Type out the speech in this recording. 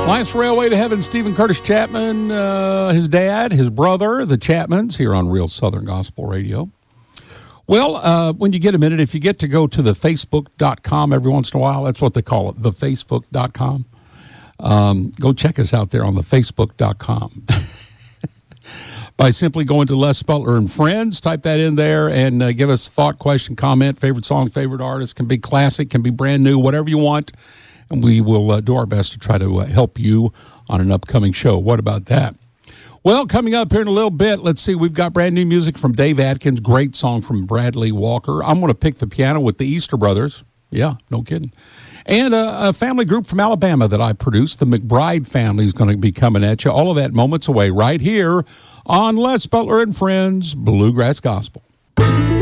Life's Railway to Heaven, Stephen Curtis Chapman, his dad, his brother, the Chapmans, here on Real Southern Gospel Radio. Well, when you get a minute, if you get to go to the Facebook.com every once in a while, that's what they call it, the Facebook.com. Go check us out there on the Facebook.com. By simply going to Les Butler and Friends, type that in there and give us thought, question, comment, favorite song, favorite artist. Can be classic, can be brand new, whatever you want. And we will do our best to try to help you on an upcoming show. What about that? Well, coming up here in a little bit, let's see, we've got brand new music from Dave Atkins, great song from Bradley Walker. I'm going to pick the piano with the Easter Brothers. Yeah, no kidding. And a family group from Alabama that I produced, the McBride family, is going to be coming at you. All of that moments away right here on Les Butler and Friends Bluegrass Gospel.